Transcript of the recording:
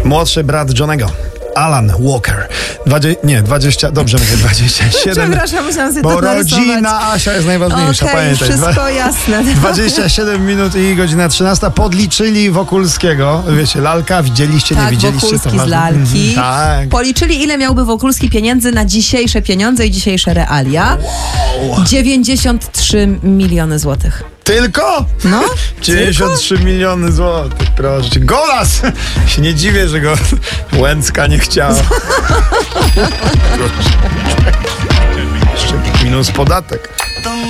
Młodszy brat Johnego. Alan Walker. 27. Przepraszam, musiałam sobie Bo to narysować. rodzina Asia jest najważniejsza, Okej, pamiętaj. wszystko jasne. 27 minut i godzina 13. Podliczyli Wokulskiego. Wiecie, lalka, widzieliście, nie Tak, widzieliście. Wokulski to z ważne. lalki. Tak. Policzyli, ile miałby Wokulski pieniędzy na dzisiejsze pieniądze i dzisiejsze realia. 93 miliony złotych. Tylko? No, 93 miliony złotych, proszę cię. Golas! Się nie dziwię, że go Łęcka nie chciała. Jeszcze minus podatek.